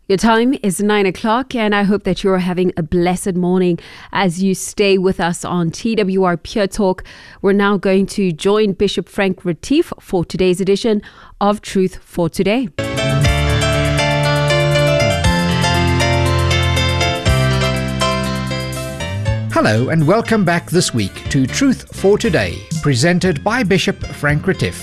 Your time is 9 o'clock, and I hope that you're having a blessed morning as you stay with us on TWR Pure Talk. We're now going to join Bishop Frank Retief for today's edition of Truth for Today. Hello and welcome back this week to Truth for Today, presented by Bishop Frank Retief.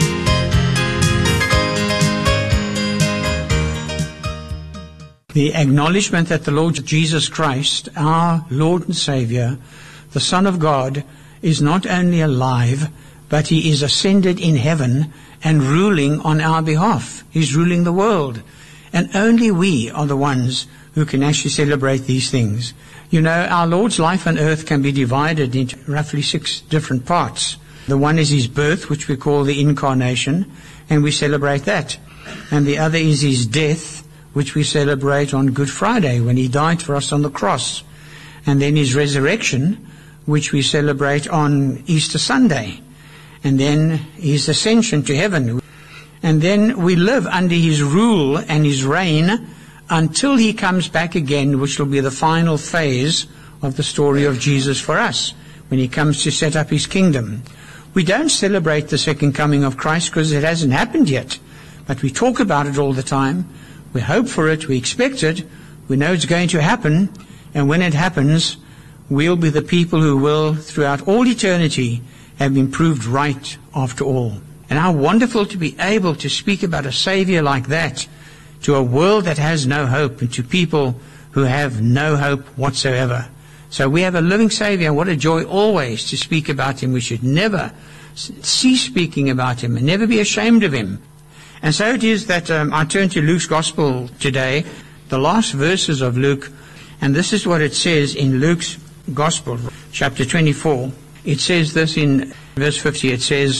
The acknowledgement that the Lord Jesus Christ, our Lord and Savior, the Son of God, is not only alive, but He is ascended in heaven and ruling on our behalf. He's ruling the world. And only we are the ones who can actually celebrate these things. You know, our Lord's life on earth can be divided into roughly 6 different parts. The one is His birth, which we call the incarnation, and we celebrate that. And the other is His death, which we celebrate on Good Friday, when He died for us on the cross. And then His resurrection, which we celebrate on Easter Sunday. And then His ascension to heaven. And then we live under His rule and His reign until He comes back again, which will be the final phase of the story of Jesus for us, when He comes to set up His kingdom. We don't celebrate the second coming of Christ because it hasn't happened yet, but we talk about it all the time. We hope for it, we expect it, we know it's going to happen, and when it happens, we'll be the people who will, throughout all eternity, have been proved right after all. And how wonderful to be able to speak about a Savior like that to a world that has no hope and to people who have no hope whatsoever. So we have a living Savior, and what a joy always to speak about Him. We should never cease speaking about Him and never be ashamed of Him. And so it is that I turn to Luke's Gospel today, the last verses of Luke, and this is what it says in Luke's Gospel, chapter 24. It says this in verse 50, it says,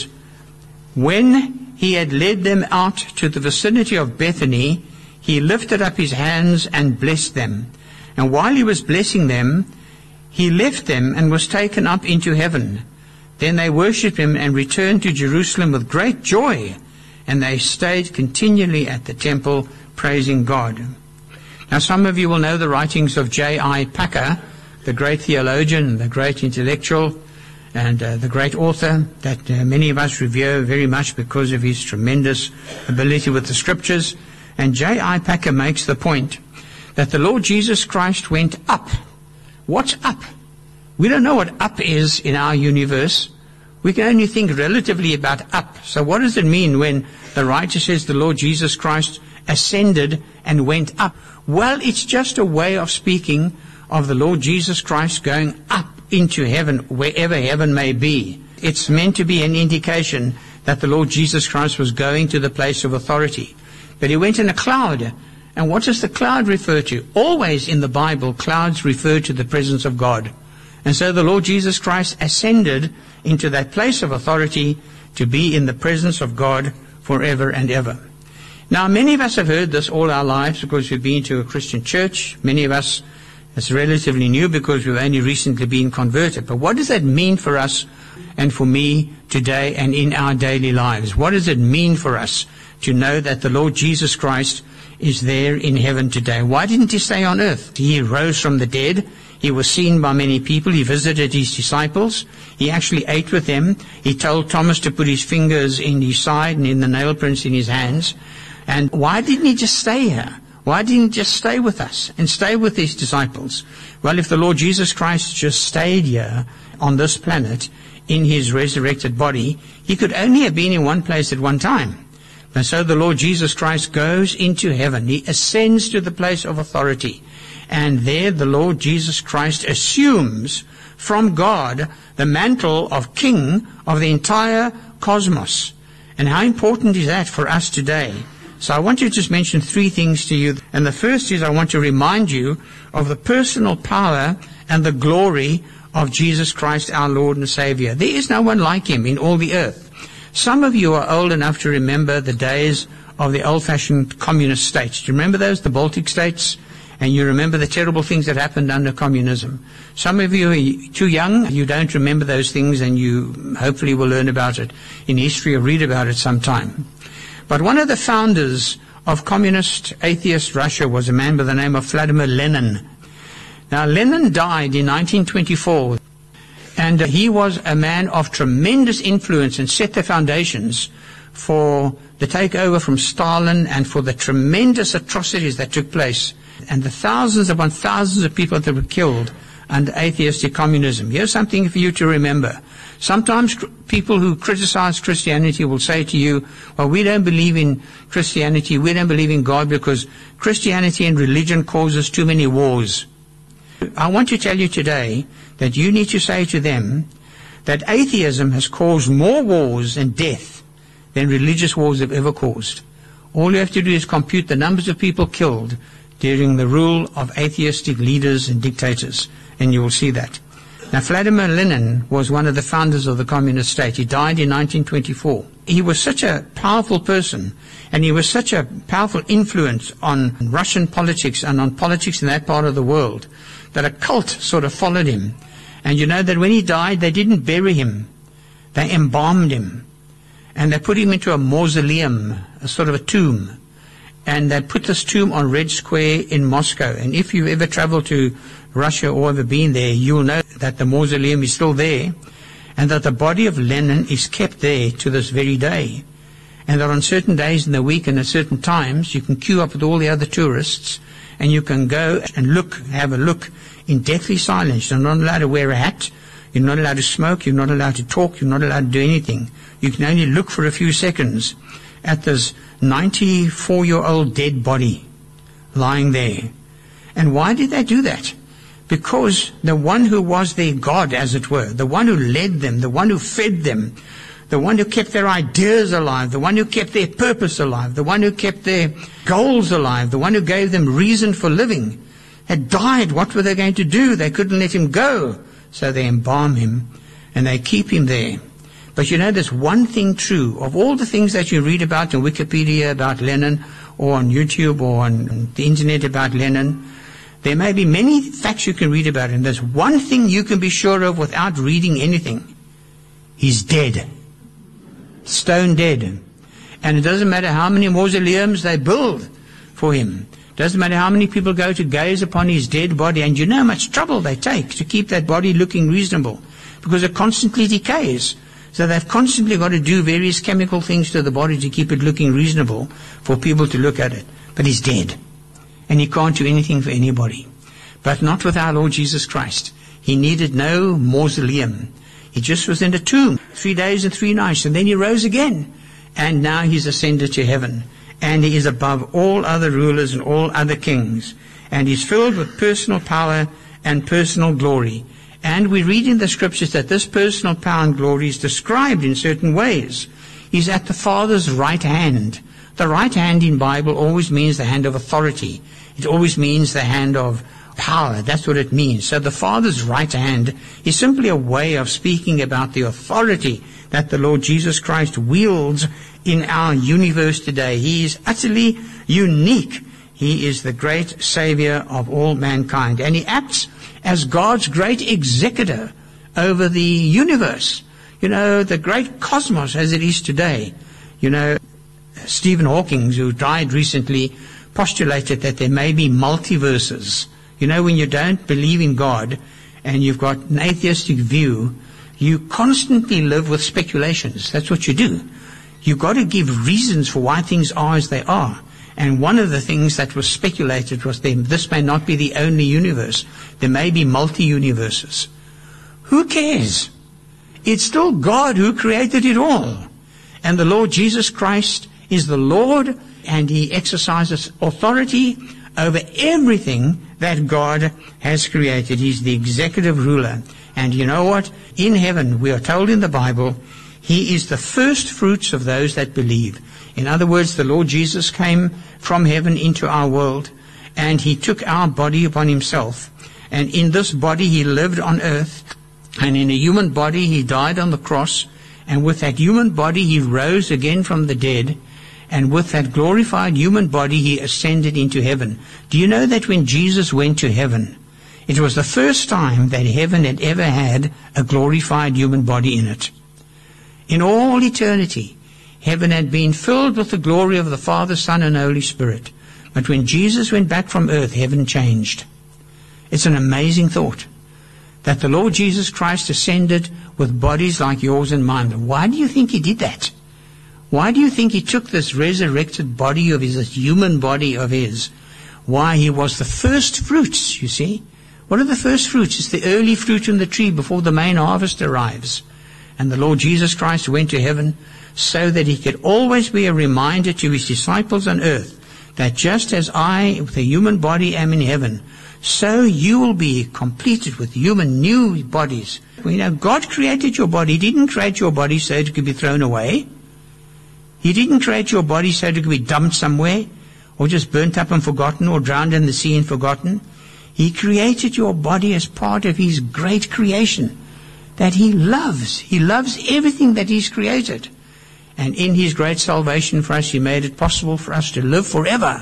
"When He had led them out to the vicinity of Bethany, He lifted up His hands and blessed them. And while He was blessing them, He left them and was taken up into heaven. Then they worshipped Him and returned to Jerusalem with great joy. And they stayed continually at the temple, praising God." Now, some of you will know the writings of J.I. Packer, the great theologian, the great intellectual, and the great author that many of us revere very much because of his tremendous ability with the Scriptures. And J.I. Packer makes the point that the Lord Jesus Christ went up. What's up? We don't know what up is in our universe. We can only think relatively about up. So what does it mean when the writer says the Lord Jesus Christ ascended and went up? Well, it's just a way of speaking of the Lord Jesus Christ going up into heaven, wherever heaven may be. It's meant to be an indication that the Lord Jesus Christ was going to the place of authority. But He went in a cloud. And what does the cloud refer to? Always in the Bible, clouds refer to the presence of God. And so the Lord Jesus Christ ascended into that place of authority to be in the presence of God forever and ever. Now, many of us have heard this all our lives because we've been to a Christian church. Many of us, it's relatively new because we've only recently been converted. But what does that mean for us and for me today and in our daily lives? What does it mean for us to know that the Lord Jesus Christ is there in heaven today? Why didn't He stay on earth? He rose from the dead. He was seen by many people. He visited His disciples. He actually ate with them. He told Thomas to put his fingers in his side and in the nail prints in his hands. And why didn't He just stay here? Why didn't He just stay with us and stay with His disciples? Well, if the Lord Jesus Christ just stayed here on this planet in His resurrected body, He could only have been in one place at one time. And so the Lord Jesus Christ goes into heaven. He ascends to the place of authority. And there the Lord Jesus Christ assumes from God the mantle of King of the entire cosmos. And how important is that for us today? So I want to just mention 3 things to you. And the first is I want to remind you of the personal power and the glory of Jesus Christ, our Lord and Savior. There is no one like Him in all the earth. Some of you are old enough to remember the days of the old-fashioned communist states. Do you remember those, the Baltic states? And you remember the terrible things that happened under communism. Some of you are too young, you don't remember those things, and you hopefully will learn about it in history or read about it sometime. But one of the founders of communist atheist Russia was a man by the name of Vladimir Lenin. Now, Lenin died in 1924, and he was a man of tremendous influence and set the foundations for the takeover from Stalin and for the tremendous atrocities that took place and the thousands upon thousands of people that were killed under atheistic communism. Here's something for you to remember. Sometimes people who criticize Christianity will say to you, well, we don't believe in Christianity, we don't believe in God because Christianity and religion causes too many wars. I want to tell you today that you need to say to them that atheism has caused more wars and death than religious wars have ever caused. All you have to do is compute the numbers of people killed during the rule of atheistic leaders and dictators, and you will see that. Now, Vladimir Lenin was one of the founders of the communist state. He died in 1924. He was such a powerful person, and he was such a powerful influence on Russian politics and on politics in that part of the world that a cult sort of followed him. And you know that when he died, they didn't bury him. They embalmed him. And they put him into a mausoleum, a sort of a tomb. And they put this tomb on Red Square in Moscow. And if you've ever traveled to Russia or ever been there, you'll know that the mausoleum is still there, and that the body of Lenin is kept there to this very day. And that on certain days in the week and at certain times, you can queue up with all the other tourists, and you can go and have a look in deathly silence. You're not allowed to wear a hat, you're not allowed to smoke, you're not allowed to talk, you're not allowed to do anything. You can only look for a few seconds at this 94-year-old dead body lying there. And why did they do that? Because the one who was their God, as it were, the one who led them, the one who fed them, the one who kept their ideas alive, the one who kept their purpose alive, the one who kept their goals alive, the one who gave them reason for living, had died. What were they going to do? They couldn't let him go. So they embalm him and they keep him there. But you know, there's one thing true. Of all the things that you read about in Wikipedia about Lenin, or on YouTube or on the internet about Lenin, there may be many facts you can read about him. There's one thing you can be sure of without reading anything. He's dead. Stone dead. And it doesn't matter how many mausoleums they build for him. It doesn't matter how many people go to gaze upon his dead body. And you know how much trouble they take to keep that body looking reasonable, because it constantly decays. So they've constantly got to do various chemical things to the body to keep it looking reasonable for people to look at it. But he's dead. And he can't do anything for anybody. But not with our Lord Jesus Christ. He needed no mausoleum. He just was in a tomb 3 days and 3 nights, and then he rose again. And now he's ascended to heaven. And he is above all other rulers and all other kings. And he's filled with personal power and personal glory. And we read in the scriptures that this personal power and glory is described in certain ways. He's at the Father's right hand. The right hand in Bible always means the hand of authority. It always means the hand of power. That's what it means. So the Father's right hand is simply a way of speaking about the authority that the Lord Jesus Christ wields in our universe today. He is utterly unique. He is the great Savior of all mankind. And he acts as God's great executor over the universe. You know, the great cosmos as it is today. You know, Stephen Hawking, who died recently, postulated that there may be multiverses. You know, when you don't believe in God and you've got an atheistic view, you constantly live with speculations. That's what you do. You've got to give reasons for why things are as they are. And one of the things that was speculated was that this may not be the only universe. There may be multi-universes. Who cares? It's still God who created it all. And the Lord Jesus Christ is the Lord, and he exercises authority over everything that God has created. He's the executive ruler. And you know what? In heaven, we are told in the Bible, he is the first fruits of those that believe. In other words, the Lord Jesus came from heaven into our world, and he took our body upon himself. And in this body he lived on earth, and in a human body he died on the cross, and with that human body he rose again from the dead, and with that glorified human body he ascended into heaven. Do you know that when Jesus went to heaven, it was the first time that heaven had ever had a glorified human body in it? In all eternity, Heaven had been filled with the glory of the Father, Son, and Holy Spirit. But when Jesus went back from earth, heaven changed. It's an amazing thought that the Lord Jesus Christ ascended with bodies like yours and mine. Why do you think he did that? Why do you think he took this resurrected body of his, this human body of his? Why? He was the first fruits, you see. What are the first fruits? It's the early fruit in the tree before the main harvest arrives. And the Lord Jesus Christ went to heaven so that he could always be a reminder to his disciples on earth that just as I, with a human body, am in heaven, so you will be completed with human new bodies. You know, God created your body. He didn't create your body so it could be thrown away. He didn't create your body so it could be dumped somewhere, or just burnt up and forgotten, or drowned in the sea and forgotten. He created your body as part of his great creation that he loves. He loves everything that he's created. And in his great salvation for us, he made it possible for us to live forever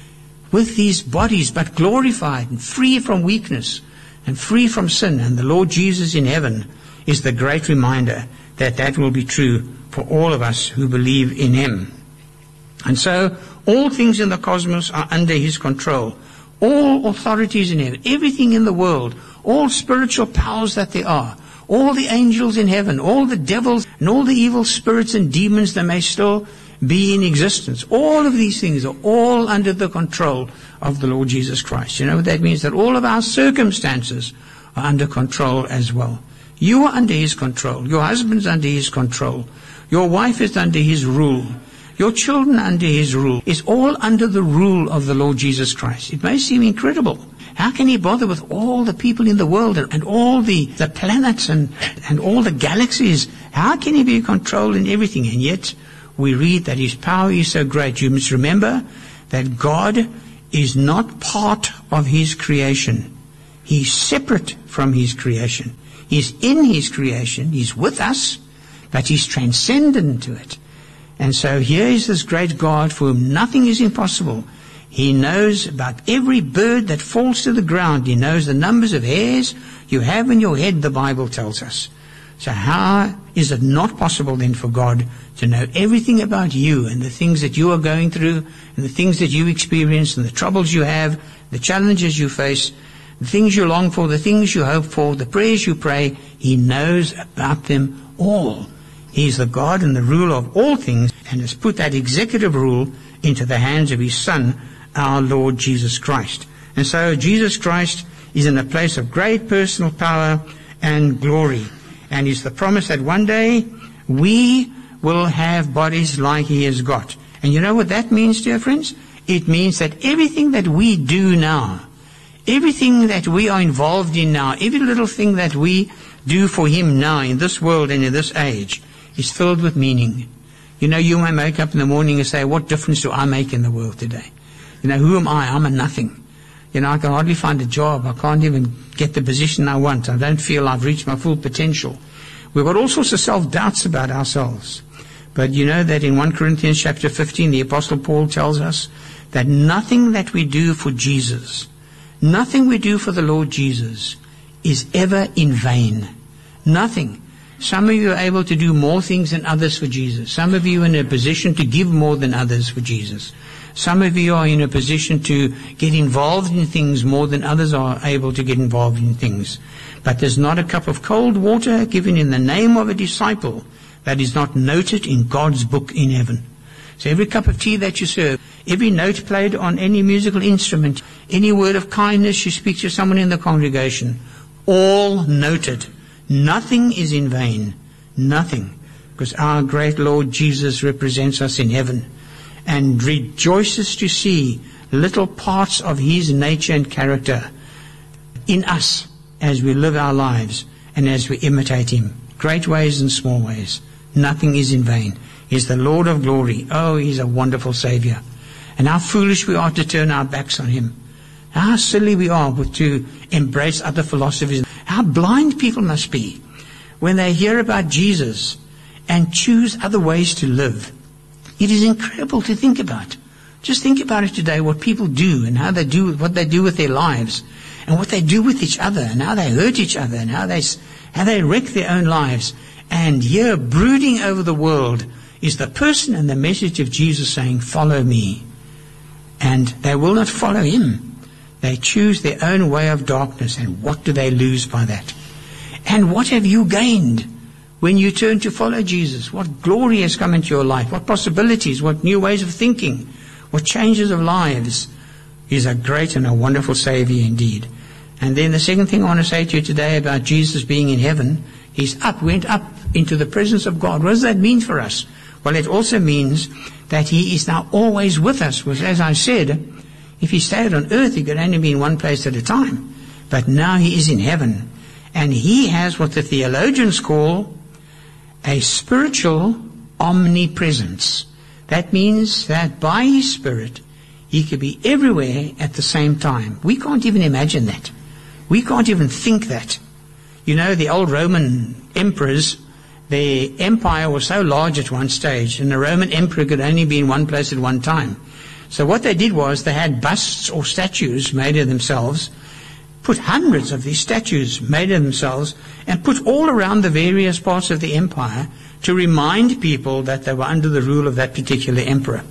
with these bodies, but glorified and free from weakness and free from sin. And the Lord Jesus in heaven is the great reminder that that will be true for all of us who believe in him. And so all things in the cosmos are under his control. All authorities in heaven, everything in the world, all spiritual powers that there are, all the angels in heaven, all the devils and all the evil spirits and demons that may still be in existence. All of these things are all under the control of the Lord Jesus Christ. You know what that means? That all of our circumstances are under control as well. You are under his control. Your husband's under his control. Your wife is under his rule. Your children under his rule. It's all under the rule of the Lord Jesus Christ. It may seem incredible. How can he bother with all the people in the world and all the planets and all the galaxies? How can he be in control in everything? And yet we read that his power is so great. You must remember that God is not part of his creation. He's separate from his creation. He's in his creation. He's with us, but he's transcendent to it. And so here is this great God for whom nothing is impossible. He knows about every bird that falls to the ground. He knows the numbers of hairs you have in your head, the Bible tells us. So how is it not possible then for God to know everything about you and the things that you are going through and the things that you experience and the troubles you have, the challenges you face, the things you long for, the things you hope for, the prayers you pray? He knows about them all. He is the God and the ruler of all things and has put that executive rule into the hands of his Son, our Lord Jesus Christ. And so Jesus Christ is in a place of great personal power and glory. And is the promise that one day we will have bodies like he has got. And you know what that means, dear friends? It means that everything that we do now, everything that we are involved in now, every little thing that we do for him now in this world and in this age is filled with meaning. You know, you may wake up in the morning and say, what difference do I make in the world today? You know, who am I? I'm a nothing. You know, I can hardly find a job. I can't even get the position I want. I don't feel I've reached my full potential. We've got all sorts of self-doubts about ourselves. But you know that in 1 Corinthians chapter 15, the Apostle Paul tells us that nothing that we do for Jesus, nothing we do for the Lord Jesus is ever in vain. Nothing. Some of you are able to do more things than others for Jesus. Some of you are in a position to give more than others for Jesus. Some of you are in a position to get involved in things more than others are able to get involved in things. But there's not a cup of cold water given in the name of a disciple that is not noted in God's book in heaven. So every cup of tea that you serve, every note played on any musical instrument, any word of kindness you speak to someone in the congregation, all noted. Nothing is in vain. Nothing. Because our great Lord Jesus represents us in heaven and rejoices to see little parts of his nature and character in us as we live our lives and as we imitate him. Great ways and small ways. Nothing is in vain. He's the Lord of glory. Oh, he's a wonderful Savior. And how foolish we are to turn our backs on him. How silly we are to embrace other philosophies. How blind people must be when they hear about Jesus and choose other ways to live. It is incredible to think about. Just think about it today, what people do and how they do, what they do with their lives and what they do with each other and how they hurt each other and how they wreck their own lives. And here, brooding over the world is the person and the message of Jesus saying, follow me. And they will not follow him. They choose their own way of darkness. And what do they lose by that? And what have you gained when you turn to follow Jesus? What glory has come into your life? What possibilities? What new ways of thinking? What changes of lives? He's a great and a wonderful Savior indeed. And then the second thing I want to say to you today about Jesus being in heaven, went up into the presence of God. What does that mean for us? Well, it also means that he is now always with us. Because as I said, if he stayed on earth, he could only be in one place at a time. But now he is in heaven. And he has what the theologians call a spiritual omnipresence. That means that by his Spirit, he could be everywhere at the same time. We can't even imagine that. We can't even think that. You know, the old Roman emperors, their empire was so large at one stage, and the Roman emperor could only be in one place at one time. So what they did was they had busts or statues made of themselves, put hundreds of these statues made of themselves, and put all around the various parts of the empire to remind people that they were under the rule of that particular emperor.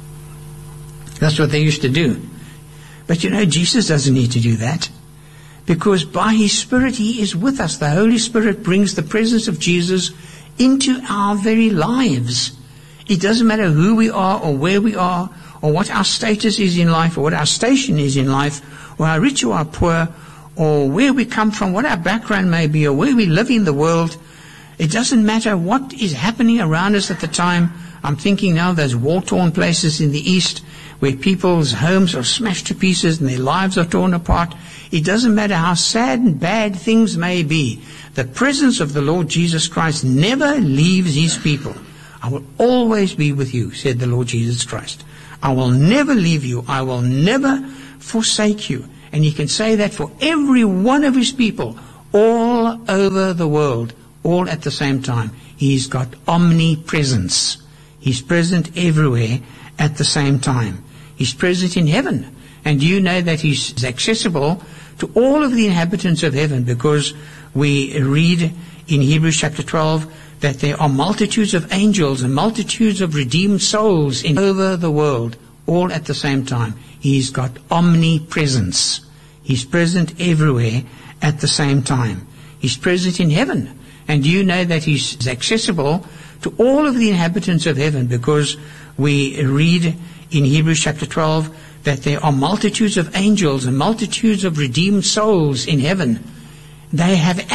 That's what they used to do. But you know, Jesus doesn't need to do that, because by his Spirit he is with us. The Holy Spirit brings the presence of Jesus into our very lives. It doesn't matter who we are or where we are or what our status is in life or what our station is in life or how rich or how poor or where we come from, what our background may be or where we live in the world. It doesn't matter what is happening around us at the time. I'm thinking now of those war-torn places in the East where people's homes are smashed to pieces and their lives are torn apart. It doesn't matter how sad and bad things may be. The presence of the Lord Jesus Christ never leaves his people. I will always be with you, said the Lord Jesus Christ. I will never leave you. I will never forsake you. And he can say that for every one of his people all over the world, all at the same time. He's got omnipresence. He's present everywhere at the same time. He's present in heaven. And you know that he's accessible to all of the inhabitants of heaven, because we read in Hebrews chapter 12 that there are multitudes of angels and multitudes of redeemed souls over the world, all at the same time. He's got omnipresence. He's present everywhere at the same time. He's present in heaven. And you know that he's accessible to all of the inhabitants of heaven, because we read in Hebrews chapter 12 that there are multitudes of angels and multitudes of redeemed souls in heaven. They have